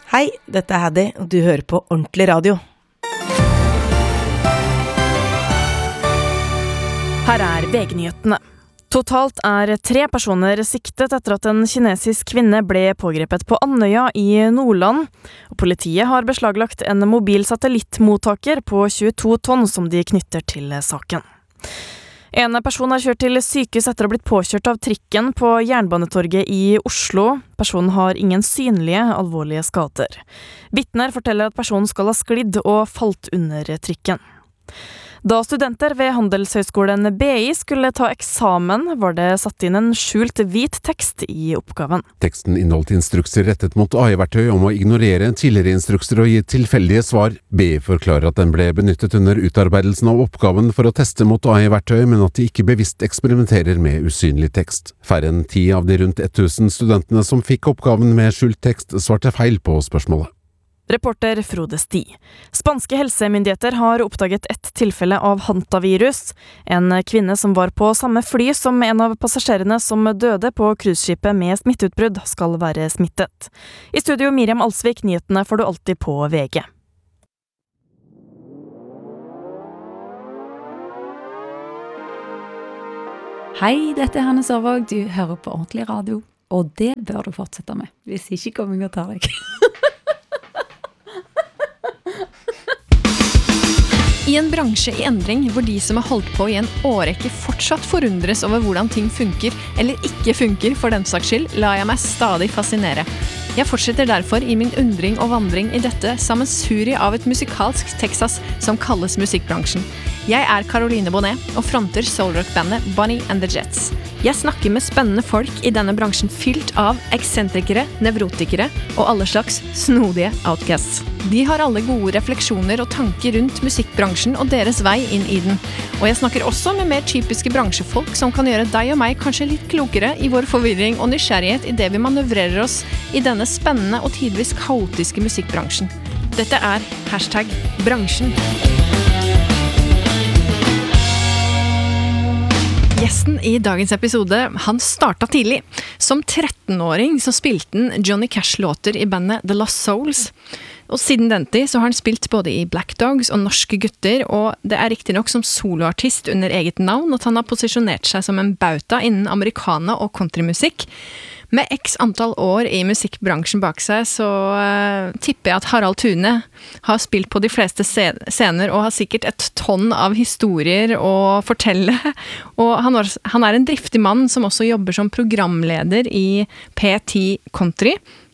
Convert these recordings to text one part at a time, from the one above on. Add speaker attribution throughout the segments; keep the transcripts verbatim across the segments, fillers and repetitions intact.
Speaker 1: Hei, dette er Haddy, og du hører på Ordentlig Radio. Her er V G-nyhetene. Totalt er tre personer siktet etter at en kinesisk kvinne ble pågrepet på Andøya i Nordland. Og politiet har beslaglagt en mobil satellittmottaker på tjueto tonn som de knytter til saken. En person er kjørt til sykehus etter å ha blitt påkjørt av trikken på Jernbanetorget i Oslo. Personen har ingen synlige, alvorlige skader. Vitner forteller at personen skal ha sklidd og falt under trikken. Da studenter ved Handelshøyskolen B I skulle ta eksamen, var det satt inn en skjult hvit tekst i oppgaven.
Speaker 2: Teksten inneholdt instrukser rettet mot A I-verktøy om å ignorere tidligere instrukser og gi tilfeldige svar. B I forklarer at den ble benyttet under utarbeidelsen av oppgaven for å teste mot A I-verktøy, men at de ikke bevisst eksperimenterer med usynlig tekst. Færre enn ti av de rundt tusen studentene som fikk oppgaven med skjult tekst, svarte feil på spørsmålet.
Speaker 1: Reporter Frode Sti. Spanske helsemyndigheter har oppdaget ett tilfelle av hantavirus. En kvinne som var på samme fly som en av passasjerene som døde på cruiseskipet med smitteutbrudd, skal være smittet. I studio Miriam Alsvik, nyhetene får du alltid på V G.
Speaker 3: Hei, dette er Hanne Sørvåg. Du hører på Ordentlig Radio, og det bør du fortsette med. Hvis ikke kommer jeg å ta deg.
Speaker 4: I en bransje i endring, hvor de som har holdt på i en årrekke fortsatt forundres over hvordan ting funker, eller ikke funker for den saks skyld, lar jeg meg stadig fascinere. Jeg fortsetter derfor i min undring og vandring i dette sammensuri av et musikalsk Texas som kalles musikkbransjen. Jeg er Caroline Bonnet og fronter soulrock-bandet Bonnie and the Jets. Jeg snakker med spennende folk i denne bransjen fylt av eksentrikere, nevrotikere og alle slags snodige outcasts. De har alle gode refleksjoner og tanker rundt musikkbransjen og deres vei inn i den. Og jeg snakker også med mer typiske bransjefolk som kan gjøre deg og meg kanskje litt klokere i vår forvirring og nysgjerrighet i det vi manøvrerer oss i denne spennende og tidvis kaotiske musikkbransjen. Dette er hashtag bransjen. Gjesten i dagens episode, han startet tidlig. Som trettenåring så spilte han Johnny Cash-låter i bandet The Lost Souls. Og siden den tid så har han spilt både i Black Dogs og Norske Gutter, og det er riktig nok som soloartist under eget navn at han har posisjonert seg som en bauta innen americana og countrymusikk. Med x antall år i musikkbransjen bak seg, så uh, tipper jeg at Harald Thune har spilt på de fleste scener og har sikkert et tonn av historier å fortelle. Og han, var, han er en driftig mann som også jobber som programleder i P ti Country.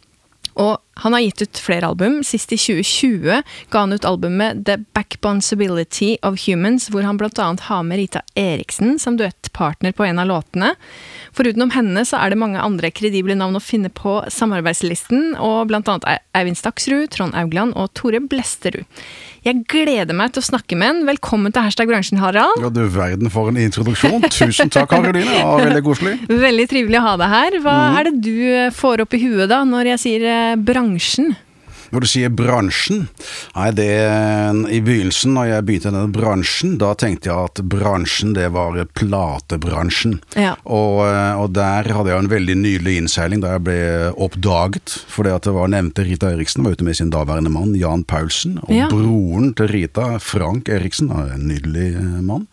Speaker 4: Og han har gitt ut flere album. Sist i tjue tjue ga han ut albumet The Backbonesibility of Humans, hvor han blant annet har med Rita Eriksen som duettpartner på en av låtene. Foruten om henne så er det mange andre kredible navn å finne på samarbeidslisten, og blant annet Eivind Staksrud, Trond Augland og Tore Blesterud. Jeg gleder meg til å snakke med en. Velkommen til Hashtag Bransjen, Harald.
Speaker 5: Ja, du verden for en introduksjon. Tusen takk, Karoline. Ja, veldig koselig.
Speaker 4: Veldig trivelig å ha deg her. Hva mm. er det du får opp i huet da, når jeg sier eh, bransjen?
Speaker 5: Når du sier bransjen, nei, det, i begynnelsen, når jeg begynte denne bransjen, da tenkte jeg at bransjen, det var platebransjen. Ja. Og, og der hadde jeg en veldig nydelig innseiling da jeg ble oppdaget, fordi at det var nevnte Rita Eriksen, var ute med sin daværende mann, Jan Paulsen, og ja. broren til Rita, Frank Eriksen, en nydelig mann.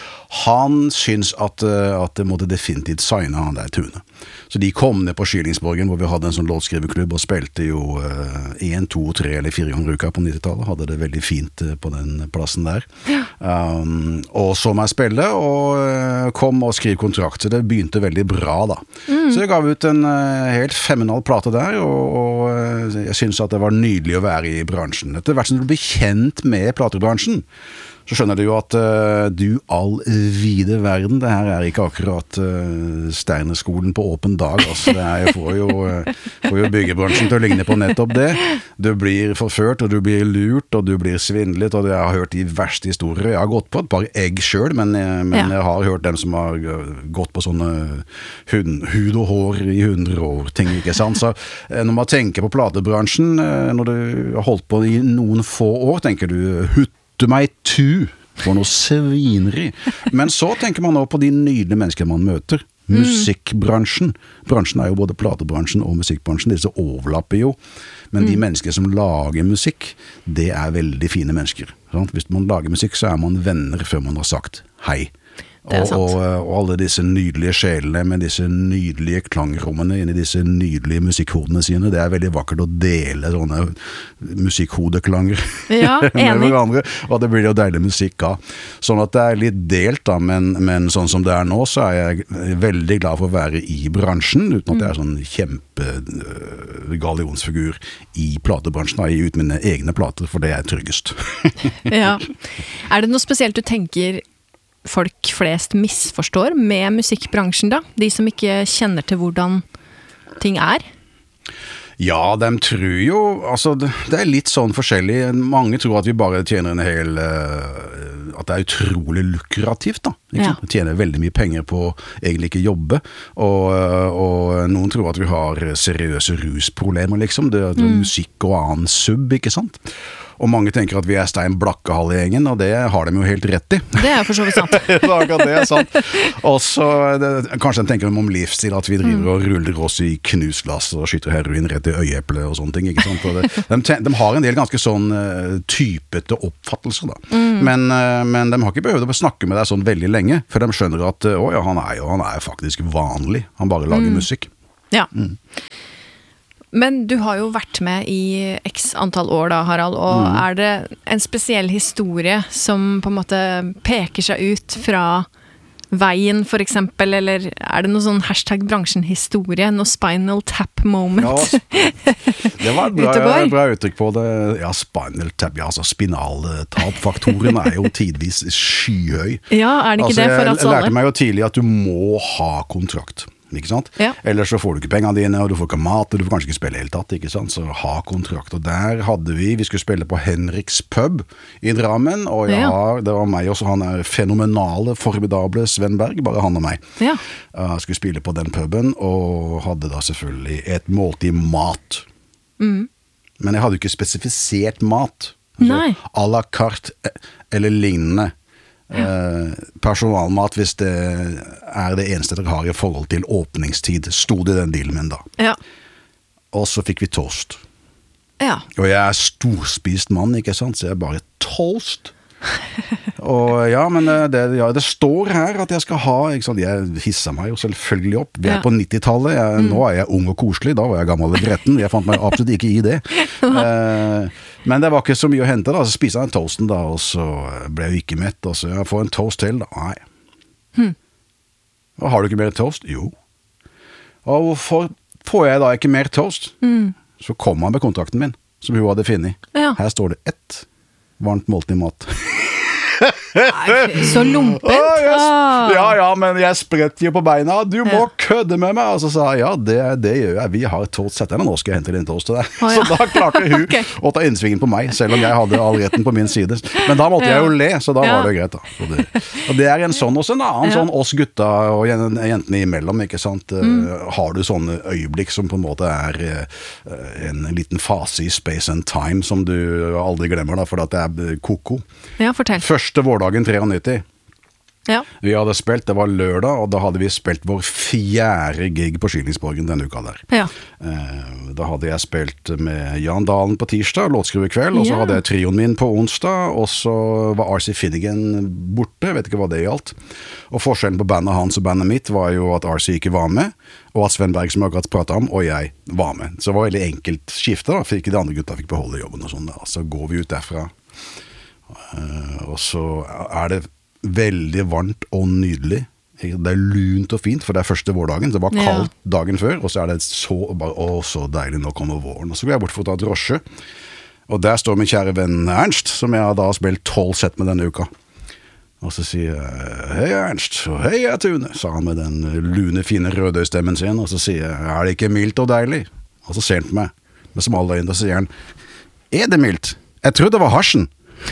Speaker 5: Han syns at, at det måtte definitivt signe han der Tune. Så de kom ned på Skillingsborgen, hvor vi hadde en sånn låtskriverklubb, og spilte jo en, to, tre eller fire ganger uka på nittitallet. Hadde det veldig fint på den plassen der. Ja. Um, og så meg spille, og kom og skrive kontrakt. Så det begynte veldig bra da. Mm. Så jeg gav ut en uh, helt fenomenal plate der, og, og jeg synes at det var nydelig å være i bransjen. Etter hvert som du blir kjent med platebransjen, så skjønner du jo at uh, du all vide verden, det her er ikke akkurat uh, Steinerskolen på åpen dag, altså det er, jeg får jo, uh, får jo byggebransjen til å ligne på nettopp det. Du blir forført, og du blir lurt, og du blir svindlet, og jeg har hørt de verste historier. Jeg har gått på et par egg selv, men, men ja. jeg har hørt dem som har gått på sånne hud, hud og hår i hundre år, ting, ikke sant? Så uh, når man tenker på platebransjen, uh, når du har holdt på i noen få år, tenker du hutt, du meg tu for noe svineri. Men så tenker man også på de nydelige mennesker man møter. Musikkbransjen. Bransjen er jo både platebransjen og musikkbransjen, disse overlapper jo. Men de mm. mennesker som lager musikk, det er veldig fine mennesker. Sant? Hvis man lager musikk, så er man venner før man har sagt hei. Og, og, og alle disse nydelige sjelene med disse nydelige klangrommene inn i disse nydelige musikkhodene sine, det er veldig vakkert å dele sånne musikkhodeklanger
Speaker 4: ja,
Speaker 5: med hverandre, og det blir jo deilig musikk av. Sånn at det er litt delt da, men, men sånn som det er nå, så er jeg veldig glad for å være i bransjen, uten at jeg er sånn kjempe uh, gallionsfigur i platebransjen, og gi ut mine egne plater, for det er tryggest.
Speaker 4: ja. Er det noe spesielt du tenker folk flest misforstår med musikkbransjen da? De som ikke kjenner til hvordan ting er?
Speaker 5: Ja, de tror jo, altså det, det er litt sånn forskjellig. Mange tror at vi bare tjener en hel, uh, at det er utrolig lukrativt da. Ikke sant? Vi tjener veldig mye penger på å egentlig ikke jobbe, og, og noen tror at vi har seriøse rusproblemer liksom, det er mm. musikk og annen sub, ikke sant? Og mange tenker at vi er Stein Blakkehall i gjengen, og det har de jo helt rett i.
Speaker 4: Det er for så vidt sant.
Speaker 5: det er sant. Og så, det, kanskje de tenker om livsstil, at vi driver og ruller oss i knusglass og skyter heroin rett i øyeeplet og sånne ting, ikke sant? Og det, de, de har en del ganske sånn uh, typete oppfattelser da. Mm. Men, uh, men de har ikke behøvd å snakke med deg sånn veldig lenge, for de skjønner at, uh, å ja, han er jo, han er faktisk vanlig. Han bare lager mm. musikk.
Speaker 4: Ja.
Speaker 5: Mm.
Speaker 4: Men du har jo vært med i x antall år da, Harald, og mm. er det en spesiell historie som på en måte peker seg ut fra veien for eksempel, eller er det noe sånn hashtag bransjenhistorie, noe spinal tap moment?
Speaker 5: Ja, det var et bra, bra uttrykk på det. Ja, spinal tap, ja, altså spinaltap-faktoren er jo tidvis skyhøy.
Speaker 4: Ja, er det ikke altså, det for oss alle?
Speaker 5: Jeg lærte meg jo tidlig at du må ha kontrakt. Ikke sant? Ja. Ellers så får du ikke pengene dine, og du får ikke mat, og du får kanskje ikke spille helt tatt, ikke sant? Så ha kontrakt. Og der hadde vi, vi skulle spille på Henriks pub i Drammen, og ja, ja. Det var meg også, han er fenomenale, formidable Sven Berg, bare han og meg. Ja. Jeg skulle spille på den puben, og hadde da selvfølgelig et måltid mat. Mm. Men jeg hadde jo ikke spesifisert mat.
Speaker 4: Nei.
Speaker 5: À la carte eller lignende. Ja. Eh, personalmat, hvis det er det eneste dere har i forhold til åpningstid, sto det i den dealen min da.
Speaker 4: Ja.
Speaker 5: Og så fikk vi toast.
Speaker 4: Ja.
Speaker 5: Og jeg er storspist mann, ikke sant? Så jeg bare toast. Og ja, men det, ja, det står her at jeg skal ha, ikke sant? Jeg hisset meg jo selvfølgelig opp. Vi er ja. På nittitallet, jeg, mm. nå er jeg ung og koselig, da var jeg gammel og gretten, jeg fant meg absolutt ikke i det. eh, men det var ikke så mye å hente da, så spiste jeg en toasten da, og så ble jeg ikke mett, og så jeg får en toast til da, nei. Hmm. Og har du ikke mer toast? Jo. Og hvorfor får jeg da ikke mer toast? Mm. Så kom han med kontrakten min, som hun hadde finnet. Ja. Her står det ett varmt måltid mat.
Speaker 4: Nei, så lumpent.
Speaker 5: Oh, yes. Ja, ja, men jeg spredt jo på beina. Du må ja. Kødde med meg. Og så sa jeg, ja, det, det gjør jeg. Vi har toast. Sett deg nå, skal jeg hente din toast til deg. Oh, ja. Så da klarte hun okay. å ta innsvingen på meg, selv om jeg hadde all retten på min side. Men da måtte ja. Jeg jo le, så da ja. Var det greit da. Så det, og det er en sånn også en annen, ja. Sånn oss gutta og jentene imellom, ikke sant? Mm. Har du sånne øyeblikk som på en måte er en liten fase i space and time som du aldri glemmer da, for at det er koko.
Speaker 4: Ja, fortell.
Speaker 5: Første vårdagen nittitre.
Speaker 4: Ja.
Speaker 5: Vi hadde spilt, det var lørdag, og da hadde vi spilt vår fjerde gig på Skillingsborgen denne uka der.
Speaker 4: Ja.
Speaker 5: Eh, da hadde jeg spilt med Jan Dalen på tirsdag, låtskriverkveld, og så ja. Hadde jeg trioen min på onsdag, og så var R C Finnegan borte, vet ikke hva det gjaldt. Og forskjellen på bandet hans og bandet mitt var jo at R C ikke var med, og at Sven Berg, som jeg akkurat pratet om, og jeg var med. Så det var veldig enkelt skifte da, for ikke de andre gutta fikk beholde jobben og sånn. Så går vi ut derfra, uh, og så er det veldig varmt og nydelig. Det er lunt og fint, for det er første vårdagen. Det var kaldt ja. Dagen før, og så er det så, bare, å, så deilig, nå kommer våren. Og så går jeg bort for å ta drosje, og der står min kjære venn Ernst, som jeg da har spilt tolv sett med denne uka. Og så sier jeg, hei Ernst, og hei jeg Tune, sa han med den lune, fine rødøystemmen sin, og så sier jeg, er det ikke mildt og deilig? Og så ser han på meg, med smale øyne, og så sier han, er det mildt? Jeg trodde det var hasjen.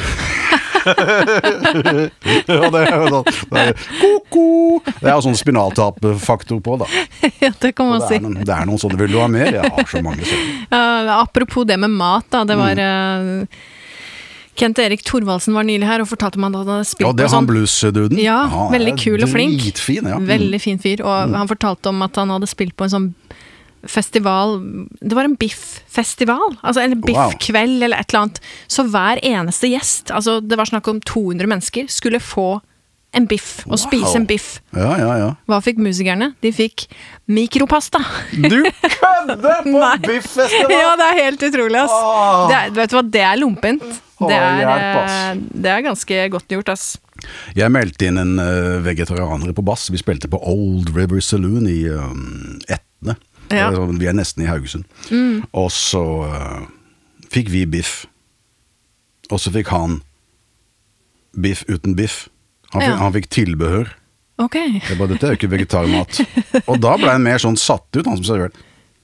Speaker 5: Ja, det er jo sånn det er, koko. Det er jo sånn spinaltap-faktor på da.
Speaker 4: Ja, det kan man
Speaker 5: det
Speaker 4: si.
Speaker 5: Er noen, det er noen sånne, vil du ha mer? Jeg har så mange sånne.
Speaker 4: Ja, apropos det med mat da, det var mm. uh, Kent Erik Thorvaldsen var nylig her og fortalte om at han hadde spilt
Speaker 5: Ja, det
Speaker 4: på
Speaker 5: er han
Speaker 4: sånn...
Speaker 5: blues-duden.
Speaker 4: Ja,
Speaker 5: Ja,
Speaker 4: veldig
Speaker 5: er
Speaker 4: kul og flink.
Speaker 5: Dritfin, ja.
Speaker 4: Veldig fin fyr, og han fortalte om at han hadde spilt på en sånn festival, det var en biff-festival, altså en biff-kveld eller et eller annet, så hver eneste gjest, altså det var snakk om to hundre mennesker, skulle få en biff, og wow. spise en biff.
Speaker 5: Ja, ja, ja.
Speaker 4: Hva fikk musikerne? De fikk mikropasta.
Speaker 5: Du kødder på biff-festival!
Speaker 4: Ja, det er helt utrolig, ass.
Speaker 5: Åh.
Speaker 4: Det er, vet du hva, det er lumpent. Det er,
Speaker 5: hjelp, ass.
Speaker 4: det er ganske godt gjort, ass.
Speaker 5: Jeg meldte inn en uh, vegetarianer på bass. Vi spilte på Old River Saloon i um, Etne. Ja. Vi er nesten i Haugesund. Mm. Og så uh, fikk vi biff. Og så fikk han biff uten biff. Han fikk, ja. han fikk tilbehør.
Speaker 4: Ok.
Speaker 5: Det bare, dette er jo ikke vegetarmat. Og da ble han mer sånn satt ut, han som serverte.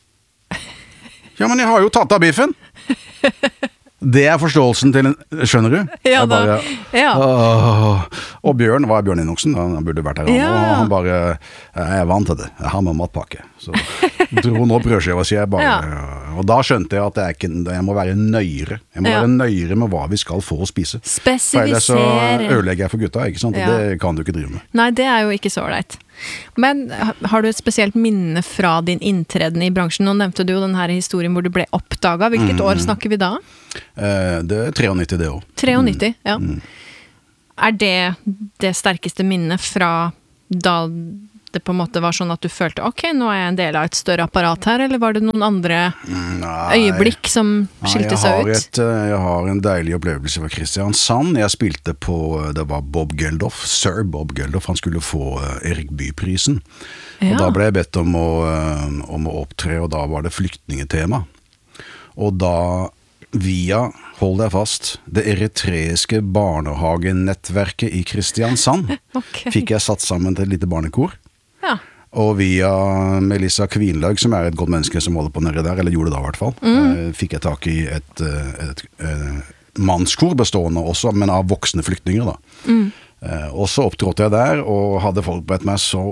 Speaker 5: Ja, men jeg har jo tatt av biffen! Det er forståelsen til en, skjønner du?
Speaker 4: Ja, bare, ja.
Speaker 5: Åh. Og Bjørn, var Bjørn Inoksen, han burde vært her, ja. Og han bare, jeg er vant til det, jeg har med matpakke. Så dro nå brødskiva, sier jeg bare. Ja. Og da skjønte jeg at jeg, ikke, jeg må være nøyere. Jeg må ja. være nøyere med hva vi skal få å spise.
Speaker 4: Spesifisere.
Speaker 5: For ellers så ødelegger jeg for gutta, ikke sant? Ja. Det kan du ikke drive med.
Speaker 4: Nei, det er jo ikke så ålreit. Men har du et spesielt minne fra din inntreden i bransjen? Nå nevnte du jo den her historien hvor du ble oppdaget. Hvilket mm. år snakker vi da?
Speaker 5: Eh, det er nittitre det også.
Speaker 4: nittitre, mm. ja.
Speaker 5: Mm.
Speaker 4: Er det det sterkeste minnet fra da det på en måte var sånn at du følte, ok, nå er jeg en del av et større apparat her, eller var det noen andre Nei. øyeblikk som skilte seg ut?
Speaker 5: Et, jeg har en deilig opplevelse fra Kristiansand. Jeg spilte på, det var Bob Geldof, Sir Bob Geldof, han skulle få Erik Bye-prisen. Ja. Og da ble jeg bedt om å, om å opptre, og da var det flyktningetema. Og da via, hold deg fast, det eritreiske barnehagenettverket i Kristiansand, okay. fikk jeg satt sammen til et lite barnekor.
Speaker 4: Ja.
Speaker 5: Og via Melissa Kvinlaug, som er et godt menneske som holder på nede der, eller gjorde det da i hvert fall, mm. fikk jeg tak i et, et, et, et mannskor bestående også, men av voksne flyktninger da.
Speaker 4: Mm.
Speaker 5: Og så opptrådte jeg der, og hadde forberedt meg så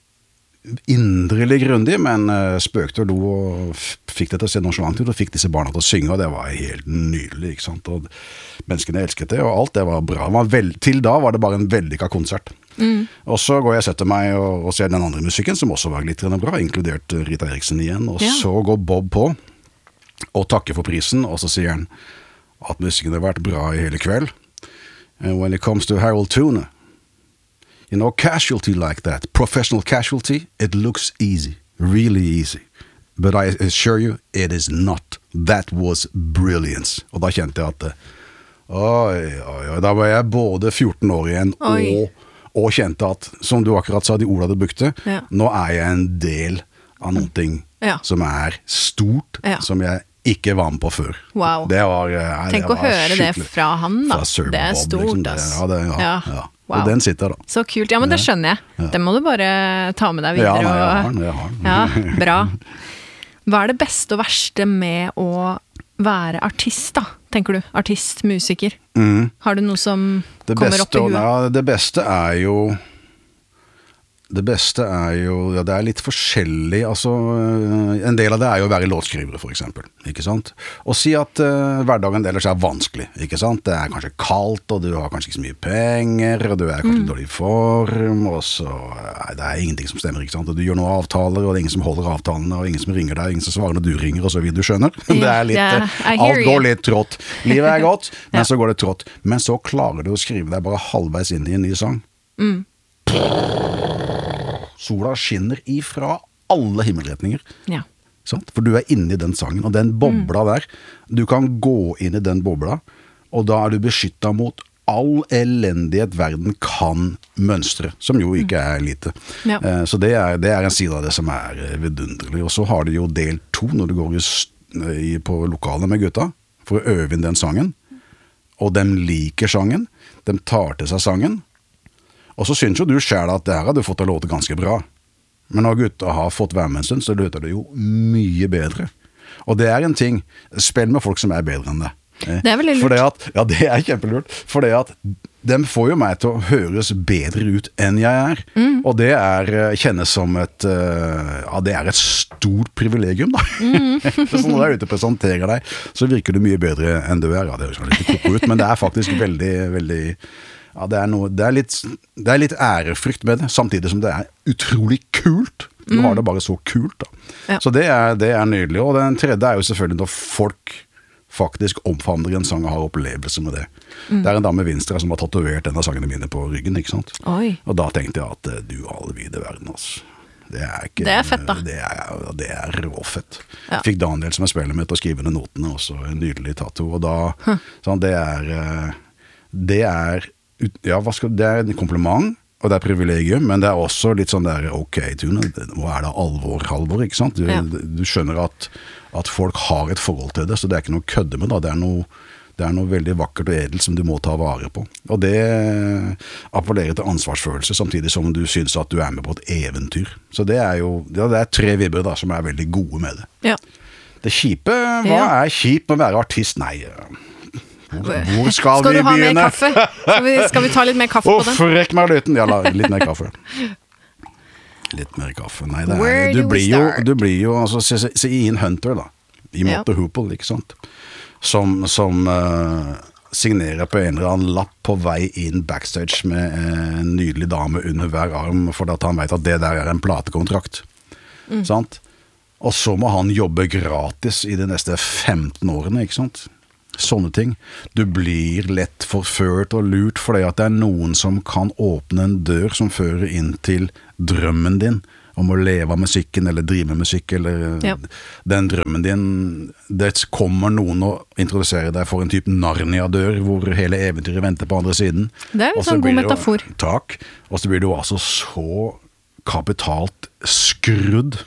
Speaker 5: indrelig grundig, men spøkte og lo og fikk det til å se nonchalant ut, og fikk disse barna til å synge, og det var helt nydelig, ikke sant? Og menneskene elsket det, og alt det var bra. Var vel, til da var det bare en vellykket konsert.
Speaker 4: Mm.
Speaker 5: Og så går jeg og setter meg og, og ser den andre musikken, som også var litt bra, inkludert Rita Eriksen igjen, og ja. så går Bob på, og takker for prisen, og så sier han at musikken har vært bra i hele kveld. And when it comes to Harold Tune, you know, casualty like that, professional casualty, it looks easy, really easy. But I assure you, it is not. That was brilliance. Og da kjente jeg at, oi, oi, oi, da var jeg både fjorten år igjen, og, og kjente at, som du akkurat sa, de ordene du brukte,
Speaker 4: ja.
Speaker 5: nå er jeg en del av noe
Speaker 4: ja.
Speaker 5: som er stort,
Speaker 4: ja.
Speaker 5: som jeg ikke var med på før.
Speaker 4: Wow.
Speaker 5: Det var, nei,
Speaker 4: Tenk
Speaker 5: det
Speaker 4: å
Speaker 5: var
Speaker 4: høre
Speaker 5: skikkelig.
Speaker 4: Det fra han da.
Speaker 5: Fra Sir
Speaker 4: det er
Speaker 5: Bob,
Speaker 4: stort,
Speaker 5: liksom.
Speaker 4: ass.
Speaker 5: Ja, det, ja,
Speaker 4: ja.
Speaker 5: ja.
Speaker 4: Wow.
Speaker 5: Og den sitter da.
Speaker 4: Så kult, ja, men det skjønner jeg.
Speaker 5: Ja.
Speaker 4: Det må du bare ta med deg videre.
Speaker 5: Ja, nei, jeg har den, jeg har den.
Speaker 4: Ja, bra. Hva er det beste og verste med å være artist da, tenker du? Artist, musiker.
Speaker 5: Mm.
Speaker 4: Har du noe som
Speaker 5: det
Speaker 4: kommer
Speaker 5: beste,
Speaker 4: opp i huet?
Speaker 5: Ja, det beste er jo Det beste er jo, ja, det er litt forskjellig, altså, en del av det er jo å være låtskrivere for eksempel, ikke sant? Og si at uh, hverdagen ellers er vanskelig, ikke sant? Det er kanskje kaldt, og du har kanskje ikke så mye penger, og du er kanskje mm. dårlig i form, og så, nei, det er ingenting som stemmer, ikke sant? Og du gjør noen avtaler, og det er ingen som holder avtalene, og ingen som ringer deg, ingen som svarer når du ringer, og så videre, du skjønner? Yeah, det er litt,
Speaker 4: yeah,
Speaker 5: alt går litt trått. Livet er godt, men yeah. så går det trått. Men så klarer du å skrive deg bare halvveis inn i en ny sang.
Speaker 4: Mm.
Speaker 5: Sola skinner ifra alle himmelretninger.
Speaker 4: Ja.
Speaker 5: Sant? For du er inne i den sangen, og den bobla mm. der, du kan gå inn i den bobla, og da er du beskyttet mot all elendighet verden kan mønstre, som jo ikke er lite.
Speaker 4: Ja.
Speaker 5: Eh, så det er, det er en side av det som er vidunderlig. Og så har du jo del to når du går i, i, på lokalet med gutta, for å øve inn den sangen, og de liker sangen, de tar til seg sangen, og så synes jo du selv at det her har du fått å låte ganske bra. Men når gutta har fått være med en stund, så låter det jo mye bedre. Og det er en ting, spill med folk som er bedre enn det.
Speaker 4: Det er veldig lurt.
Speaker 5: For det at, ja, det er kjempelurt. For det at de får jo meg til å høres bedre ut enn jeg er. Mm. Og det er, kjennes som et, ja, det er et stort privilegium, da. Mm. Så når jeg er ute og presenterer deg, så virker du mye bedre enn du er. Ja, det er litt koko ut, men det er faktisk veldig, veldig, ja, det er noe, det er litt, det er litt ærefrykt med det, samtidig som det er utrolig kult. Du har det bare så kult, da. Ja. Så det er, det er nydelig. Og den tredje er jo selvfølgelig når folk faktisk omfavner en sang og har opplevelse med det. Mm. Det er en dame Vinstra som har tatovert en av sangene mine på ryggen, ikke sant? Oi. Og da tenkte jeg at du alle vide verden, altså. Det er ikke...
Speaker 4: Det er fett, da.
Speaker 5: Det er, det er råfett. Ja. Fikk Daniel som jeg spiller med til å skrive ned notene, også en nydelig tattoo. Og da, huh. sånn, det er... Det er... Ja, hva skal... Det er en kompliment, og det er privilegium, men det er også litt sånn der, ok, Tune, nå er det alvor, halvor, ikke sant? Du, ja. du skjønner at, at folk har et forhold til det, så det er ikke noe kødde med, da. Det er noe, det er noe veldig vakkert og edelt som du må ta vare på. Og det appellerer til ansvarsfølelse, samtidig som du synes at du er med på et eventyr. Så det er jo, ja, det er tre vibber da, som er veldig gode med det. Ja. Det kjipe, hva ja. er kjipt med å være artist? Nei, hvor skal,
Speaker 4: skal
Speaker 5: vi begynne? Skal du ha
Speaker 4: mer kaffe? Skal vi, skal vi ta litt mer kaffe
Speaker 5: oh,
Speaker 4: på den?
Speaker 5: Å, frekk meg løten. Ja, la, litt mer kaffe. Litt mer kaffe. Nei, det er, du, blir jo, du blir jo, altså, se, se Ian Hunter da, i Mott og Hoople, ikke sant? Som, som uh, signerer på en eller annen lapp på vei inn backstage med en nydelig dame under hver arm, for at han vet at det der er en platekontrakt. Mm. Sant? Og så må han jobbe gratis i de neste femten årene, ikke sant? Sånne ting. Du blir lett forført og lurt fordi at det er noen som kan åpne en dør som fører inn til drømmen din om å leve av musikken eller drive med musikk, eller ja. Den drømmen din, det kommer noen å introdusere deg for en type Narnia-dør hvor hele eventyret venter på andre siden.
Speaker 4: Det er en sånn god metafor.
Speaker 5: Du, takk. Og så blir du altså så kapitalt skrudd.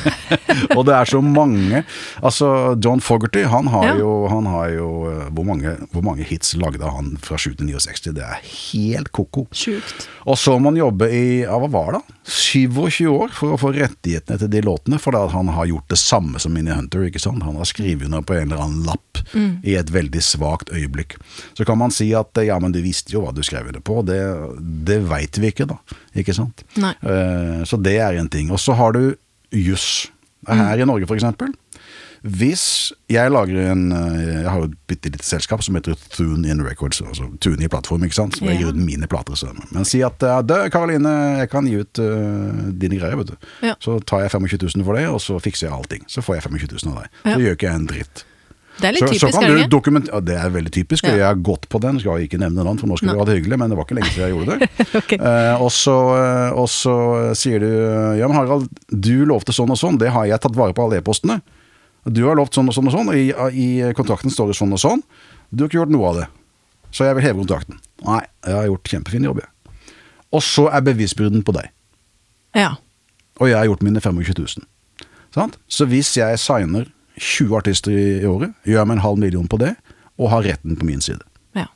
Speaker 5: Og det er så mange. Altså, John Fogerty, han har ja. jo, han har jo hvor, mange, hvor mange hits lagde han fra sju til sekstini? Det er helt koko.
Speaker 4: Sjukt.
Speaker 5: Og så må han jobbe i, ja, hva var det? syvogtjue år for å få rettighetene til de låtene, for da han har gjort det samme som Minnie Hunter, ikke sant? Han har skrevet under på en eller annen lapp mm. i et veldig svagt øyeblikk. Så kan man si at, ja, men du visste jo hva du skrev det på. Det, det vet vi ikke da, ikke sant?
Speaker 4: Nei.
Speaker 5: Uh, så det er en ting. Og så har du juss. Her mm. i Norge for eksempel. Hvis jeg lager en, jeg har jo et bitte lite selskap som heter Tune In Records, altså Tune i plattform, ikke sant? Så jeg gir ut mine plater. Så. Men si at, dø, Karoline, jeg kan gi ut uh, dine greier, vet du. Ja. Så tar jeg tjuefem tusen for det, og så fikser jeg allting. Så får jeg tjuefem tusen av deg. Så ja. gjør ikke jeg en dritt.
Speaker 4: Det er litt
Speaker 5: så,
Speaker 4: typisk,
Speaker 5: så kan du dokument- ja, det er veldig typisk, og ja. jeg har gått på den, skal jeg ikke nevne navn, for nå skal vi ha det hyggelig, men det var ikke lenge siden jeg gjorde det. okay. uh, og, så, uh, og så sier du, ja, men Harald, du lovte sånn og sånn, det har jeg tatt vare på alle e-postene. Du har lovt sånn og sånn og sånn, og i, i kontrakten står det sånn og sånn. Du har ikke gjort noe av det. Så jeg vil heve kontrakten. Nei, jeg har gjort kjempefin jobb, jeg. Og så er bevisbyrden på deg.
Speaker 4: Ja.
Speaker 5: Og jeg har gjort mine tjuefem tusen. Sant? Så hvis jeg signer tjue artister i, i året, gjør jeg meg en halv million på det, og har retten på min side.
Speaker 4: Ja.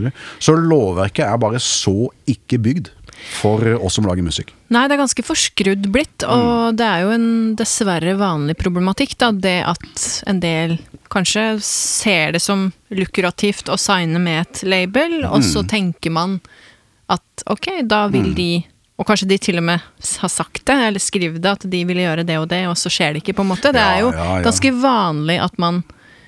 Speaker 5: Så lovverket er bare så ikke bygd for oss som lager musikk.
Speaker 4: Nei, det er ganske forskrudd blitt, og mm. det er jo en dessverre vanlig problematikk da, det at en del kanskje ser det som lukrativt å signe med et label, mm. og så tenker man at ok, da vil mm. de, og kanskje de til og med har sagt det, eller skriver det, at de vil gjøre det og det, og så skjer det ikke på en måte. Det er jo ja, ja, ja. ganske vanlig at man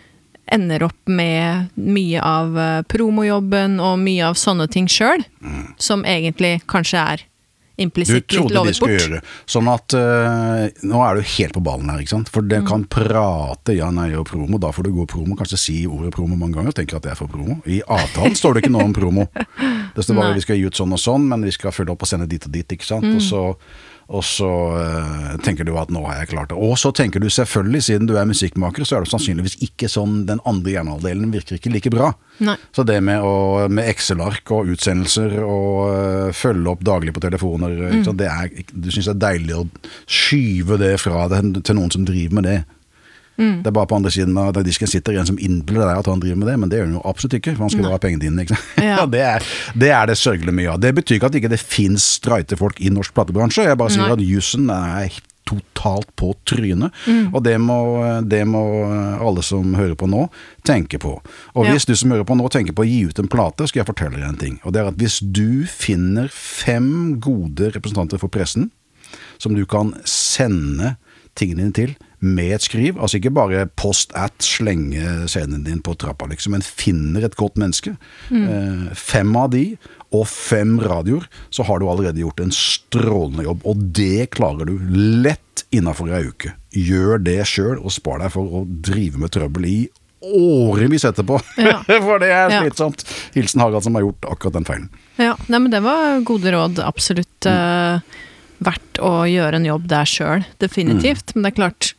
Speaker 4: ender opp med mye av promojobben og mye av sånne ting selv, mm. som egentlig kanskje er implisitt litt lovet bort. Du trodde de skulle gjøre. Sånn at, uh, nå er du helt på ballen her, ikke sant? For det mm. kan prate, ja, nei, og promo, da får du gå promo, kanskje si ordet promo mange ganger, og tenker at det er for promo. I avtalen står det ikke noe om promo. Det står bare, vi skal gi ut sånn og sånn, men vi skal følge opp og sende dit og dit, ikke sant? Mm. Og så Og så uh, tenker du at nå har jeg klart det. Og så tenker du selvfølgelig, siden du er musikkmaker, så er det sannsynligvis ikke sånn, den andre hjernehalvdelen virker ikke like bra. Nei.
Speaker 5: Så det med, å, med Excel-ark og utsendelser og uh, følge opp daglig på telefoner, mm. det er, du synes det er deilig å skyve det fra deg til noen som driver med det. Mm. Det er bare på andre siden av disken sitter en som innbiller deg at han driver med det, men det gjør han jo absolutt ikke, for han skal ha pengene dine, ikke sant? Ja. det, er, det er det sørgelig mye av. Det betyr ikke at ikke det finnes streite folk i norsk platebransje. Jeg bare sier Nei. at jussen er totalt på trynet, mm. og det må, det må alle som hører på nå tenke på. Og hvis ja. du som hører på nå tenker på å gi ut en plate, skal jeg fortelle deg en ting. Og det er at hvis du finner fem gode representanter for pressen, som du kan sende tingene dine til, med et skriv, altså ikke bare post at slenge scenen din på trappa liksom, men finner et godt menneske. Mm. Eh, fem av de, og fem radioer, så har du allerede gjort en strålende jobb, og det klarer du lett innenfor en uke. Gjør det selv, og spar deg for å drive med trøbbel i årevis etterpå, ja. for det er slitsomt. Ja. Hilsen Harald som har gjort akkurat den feilen.
Speaker 4: Ja, nei, men det var gode råd, absolutt mm. uh, verdt å gjøre en jobb der selv, definitivt, mm. men det er klart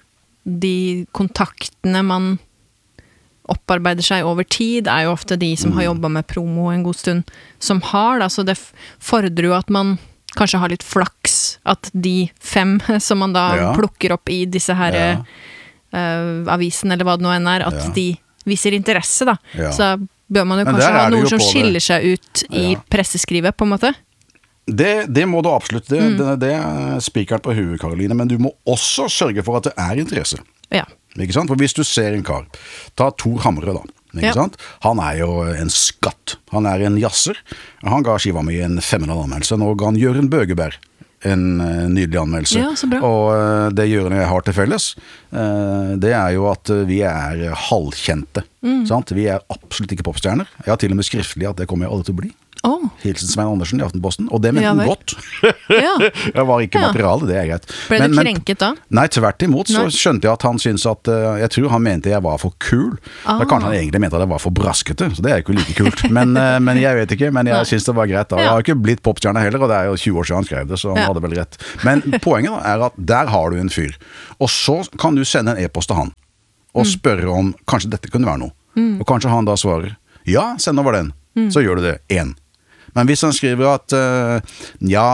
Speaker 4: de kontaktene man opparbeider seg over tid, er jo ofte de som mm. har jobbet med promo en god stund, som har, altså det fordrer jo at man kanskje har litt flaks, at de fem som man da ja. plukker opp i disse her ja. uh, avisen, eller hva det nå enn er, at ja. de viser interesse da, ja. så bør man jo kanskje ha noe som skiller det. seg ut i ja. presseskrivet, på en måte.
Speaker 5: Det, det må du absolutt, det, mm. det, det er spikeren på huet, Karoline, men du må også sørge for at det er interesse.
Speaker 4: Ja.
Speaker 5: Ikke sant? For hvis du ser en kar, ta Tor Hamre da, ikke ja. sant? Han er jo en skatt, han er en jazzer, han ga skiva mi en femhundre anmeldelse, nå ga han Jørgen Bøgeberg en uh, nydelig anmeldelse,
Speaker 4: ja, så bra.
Speaker 5: Og uh, det Jørgen jeg har til felles, uh, det er jo at uh, vi er halvkjente, mm. sant? Vi er absolutt ikke popstjerner, jeg har til og med skriftlig at det kommer jeg alle til å bli.
Speaker 4: Oh.
Speaker 5: Hilsen Svein Andersen i Aftenposten, og det mente
Speaker 4: ja,
Speaker 5: han godt.
Speaker 4: ja.
Speaker 5: Jeg var ikke
Speaker 4: ja.
Speaker 5: materiale, det er greit.
Speaker 4: Ble
Speaker 5: men,
Speaker 4: du krenket da?
Speaker 5: Nei, tvert imot, så
Speaker 4: nei.
Speaker 5: skjønte jeg at han syntes at, uh, jeg tror han mente jeg var for kul. Ah. Da kanskje han egentlig mente at jeg var for braskete, så det er ikke like kult. Men, uh, men jeg vet ikke, men jeg nei. synes det var greit da. Jeg har ikke blitt popstjerne heller, og det er jo tjue år siden han skrev det, så han ja. hadde vel rett. Men poenget da er at der har du en fyr, og så kan du sende en e-post til han, og spørre om, kanskje dette kunne være noe. Mm. Og kanskje han da svarer, ja, send over den. Mm. Så gjør du det, en. Men hvis han skriver at uh, ja,